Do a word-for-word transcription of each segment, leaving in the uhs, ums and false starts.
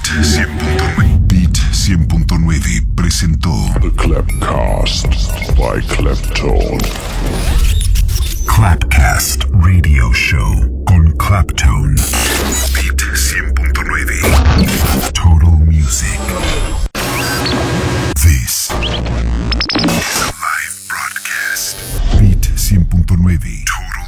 cien punto nueve. Beat cien punto nueve presentó The Clapcast by Claptone. Clapcast Radio Show con Claptone. Beat cien punto nueve. Total Music. This is a live broadcast. Beat cien punto nueve.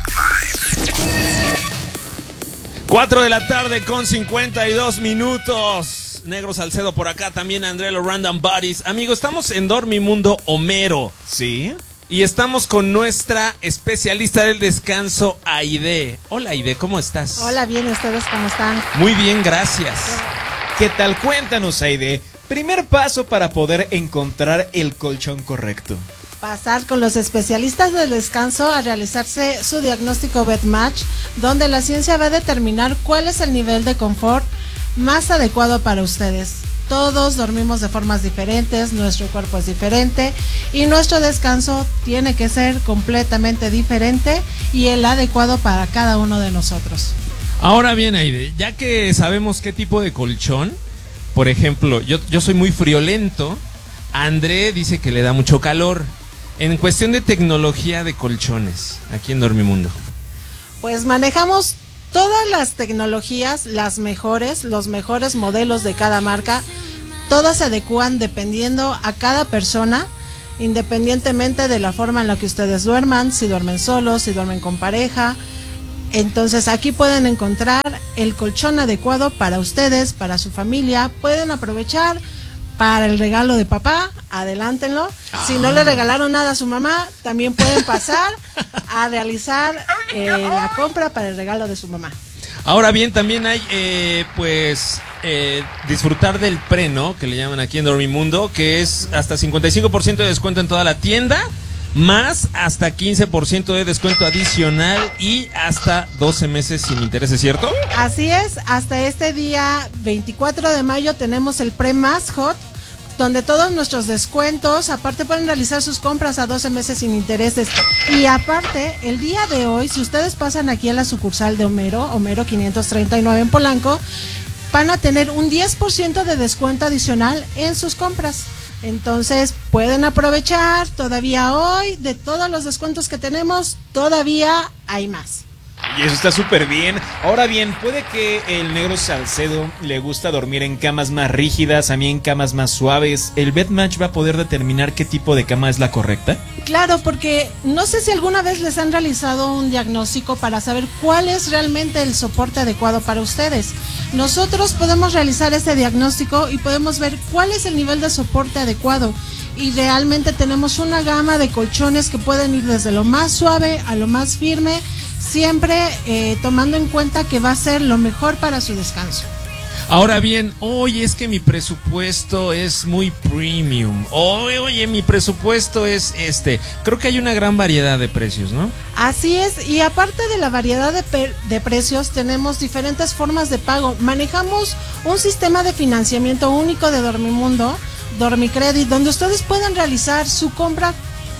Total Live. cuatro de la tarde con cincuenta y dos minutos. Negro Salcedo por acá, también Andrelo Random Bodies. Amigo, estamos en Dormimundo Homero. Sí. Y estamos con nuestra especialista del descanso, Aide. Hola, Aide, ¿cómo estás? Hola, bien, ¿ustedes cómo están? Muy bien, gracias. ¿Qué tal? Cuéntanos, Aide. Primer paso para poder encontrar el colchón correcto. Pasar con los especialistas del descanso a realizarse su diagnóstico BedMatch, donde la ciencia va a determinar cuál es el nivel de confort más adecuado para ustedes. Todos dormimos de formas diferentes, nuestro cuerpo es diferente y nuestro descanso tiene que ser completamente diferente y el adecuado para cada uno de nosotros. Ahora bien, Aide, ya que sabemos qué tipo de colchón, por ejemplo, yo, yo soy muy friolento, André dice que le da mucho calor. En cuestión de tecnología de colchones, aquí en Dormimundo. Pues manejamos todas las tecnologías, las mejores, los mejores modelos de cada marca. Todas se adecúan dependiendo a cada persona, independientemente de la forma en la que ustedes duerman, si duermen solos, si duermen con pareja. Entonces aquí pueden encontrar el colchón adecuado para ustedes, para su familia. Pueden aprovechar para el regalo de papá, adelántenlo. Ah. Si no le regalaron nada a su mamá, también pueden pasar a realizar eh, la compra para el regalo de su mamá. Ahora bien, también hay, eh, pues, eh, disfrutar del pre, ¿no? Que le llaman aquí en Dormimundo, que es hasta cincuenta y cinco por ciento de descuento en toda la tienda, más hasta quince por ciento de descuento adicional y hasta doce meses sin intereses, ¿cierto? Así es, hasta este día veinticuatro de mayo tenemos el pre más hot, donde todos nuestros descuentos, aparte pueden realizar sus compras a doce meses sin intereses. Y aparte, el día de hoy, si ustedes pasan aquí a la sucursal de Homero, Homero quinientos treinta y nueve en Polanco, van a tener un diez por ciento de descuento adicional en sus compras. Entonces, pueden aprovechar todavía hoy de todos los descuentos que tenemos, todavía hay más. Y eso está súper bien. Ahora bien, puede que el Negro Salcedo le gusta dormir en camas más rígidas, a mí en camas más suaves. ¿El BedMatch va a poder determinar qué tipo de cama es la correcta? Claro, porque no sé si alguna vez les han realizado un diagnóstico para saber cuál es realmente el soporte adecuado para ustedes. Nosotros podemos realizar ese diagnóstico y podemos ver cuál es el nivel de soporte adecuado. Y realmente tenemos una gama de colchones que pueden ir desde lo más suave a lo más firme, siempre eh, tomando en cuenta que va a ser lo mejor para su descanso. Ahora bien, oye, es que mi presupuesto es muy premium. Oye, oye, mi presupuesto es este. Creo que hay una gran variedad de precios, ¿no? Así es, y aparte de la variedad de, pe- de precios, tenemos diferentes formas de pago. Manejamos un sistema de financiamiento único de Dormimundo, Dormicredit, donde ustedes pueden realizar su compra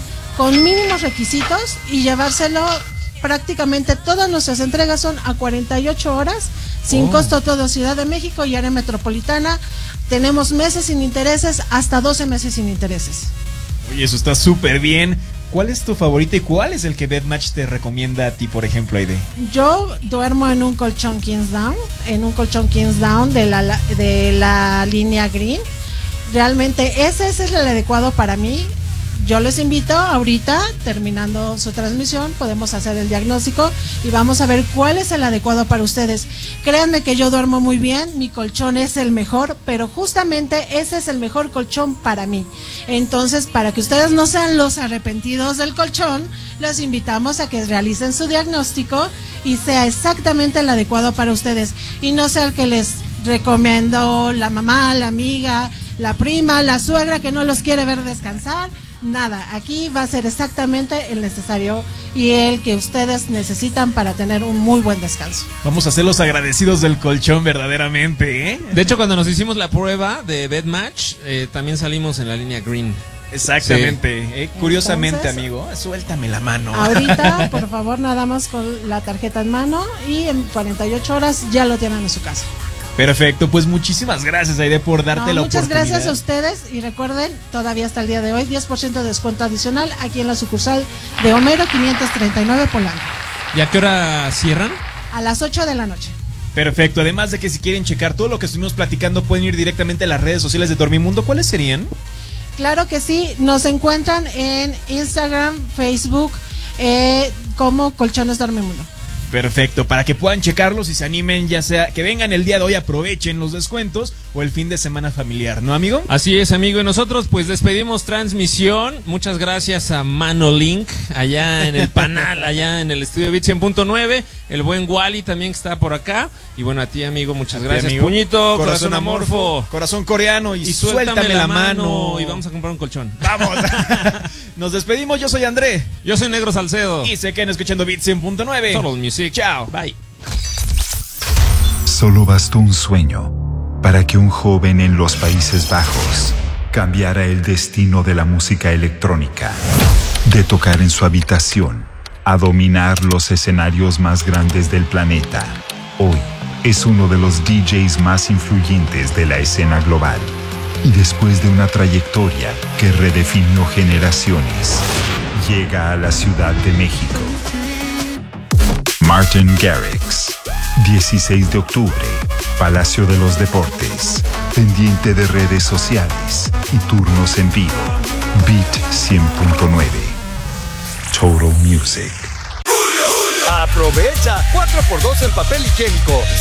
con mínimos requisitos y llevárselo. Prácticamente todas nuestras entregas son a cuarenta y ocho horas, sin oh. costo todo Ciudad de México y área metropolitana. Tenemos meses sin intereses, hasta doce meses sin intereses. Oye, eso está súper bien. ¿Cuál es tu favorito y cuál es el que BedMatch te recomienda a ti, por ejemplo, Aide? Yo duermo en un colchón Kingsdown, en un colchón Kingsdown de la, de la línea Green. Realmente ese es el adecuado para mí. Yo les invito ahorita, terminando su transmisión, podemos hacer el diagnóstico y vamos a ver cuál es el adecuado para ustedes. Créanme que yo duermo muy bien, mi colchón es el mejor, pero justamente ese es el mejor colchón para mí. Entonces, para que ustedes no sean los arrepentidos del colchón, los invitamos a que realicen su diagnóstico y sea exactamente el adecuado para ustedes. Y no sea el que les recomiendo la mamá, la amiga, la prima, la suegra que no los quiere ver descansar. Nada, aquí va a ser exactamente el necesario y el que ustedes necesitan para tener un muy buen descanso. Vamos a ser los agradecidos del colchón verdaderamente, ¿eh? De hecho, cuando nos hicimos la prueba de BedMatch, eh, también salimos en la línea Green. Exactamente, sí. eh, curiosamente, Entonces, amigo, suéltame la mano. Ahorita, por favor, nada más con la tarjeta en mano y en cuarenta y ocho horas ya lo tienen en su casa. Perfecto, pues muchísimas gracias, Aide, por darte No, la muchas oportunidad. gracias a ustedes y recuerden, todavía hasta el día de hoy, diez por ciento de descuento adicional aquí en la sucursal de Homero quinientos treinta y nueve Polanco. ¿Y a qué hora cierran? A las ocho de la noche. Perfecto, además de que si quieren checar todo lo que estuvimos platicando, pueden ir directamente a las redes sociales de Dormimundo. ¿Cuáles serían? Claro que sí, nos encuentran en Instagram, Facebook, eh, como Colchones Dormimundo. Perfecto, para que puedan checarlos y se animen, ya sea que vengan el día de hoy, aprovechen los descuentos o el fin de semana familiar, ¿no, amigo? Así es, amigo, y nosotros pues despedimos transmisión. Muchas gracias a Manolink, allá en el Panal, allá en el estudio Beat cien punto nueve, el buen Wally también que está por acá, y bueno, a ti, amigo, muchas gracias. Amigo. Puñito, corazón, corazón amorfo, corazón coreano y, y suéltame, suéltame la, la mano. mano y vamos a comprar un colchón. Vamos. Nos despedimos, yo soy André. Yo soy Negro Salcedo. Y se quedan escuchando Beat cien punto nueve. Total Music. Chao. Bye. Solo bastó un sueño para que un joven en los Países Bajos cambiara el destino de la música electrónica. De tocar en su habitación a dominar los escenarios más grandes del planeta. Hoy es uno de los D Js más influyentes de la escena global. Y después de una trayectoria que redefinió generaciones, llega a la Ciudad de México. Martin Garrix, dieciséis de octubre, Palacio de los Deportes, pendiente de redes sociales y turnos en vivo. Beat cien punto nueve. Total Music. Aprovecha cuatro por dos en papel higiénico.